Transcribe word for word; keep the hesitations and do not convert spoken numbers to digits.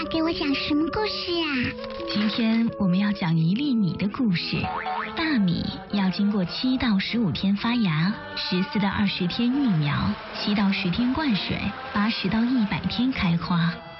给我讲什么故事啊？ 今天我们要讲一粒米的故事。大米要经过七到十五天发芽，十四到二十天育苗，七到十天灌水，八十到一百天开花。